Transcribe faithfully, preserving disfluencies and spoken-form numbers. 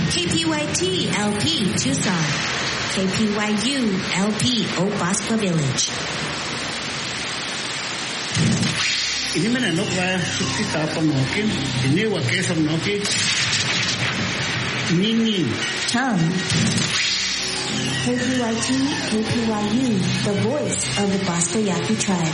K P Y T L P Tucson, K P Y U L P Obaspa Village. Ini mana nok ba kita panokin ini wa kesam noki Nini Tom. K P Y T K P Y U, the voice of the Bosco Yaqui tribe.